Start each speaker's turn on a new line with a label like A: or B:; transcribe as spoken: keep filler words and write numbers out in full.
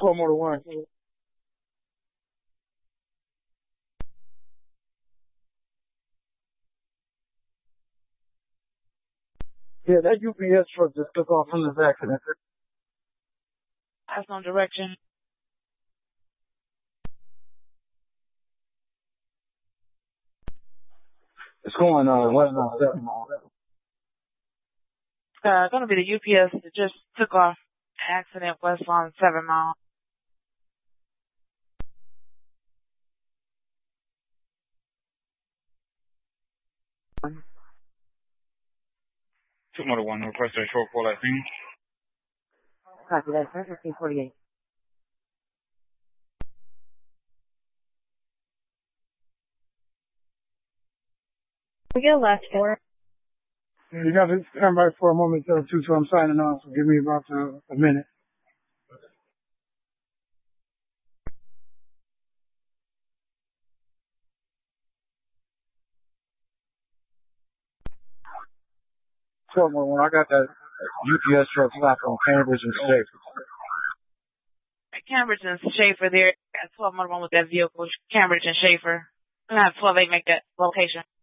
A: twelve more to one. Yeah, that U P S truck just took off from this accident.
B: That's no direction.
A: It's going uh eleven oh seven.
B: Uh, gonna be the U P S that just took off. Accident west on seven mile.
C: Two more to one, request a short call, I think.
B: Copy that, sir. fifteen forty-eight.
D: We get last four.
A: You got to stand by for a moment or two, so I'm signing off. So give me about uh, a minute. twelve more one. I got that U P S truck stopped on Cambridge and Schaefer.
B: Cambridge and Schaefer there. At twelve one with that vehicle. Cambridge and Schaefer. I'm gonna have twelve eight make that location.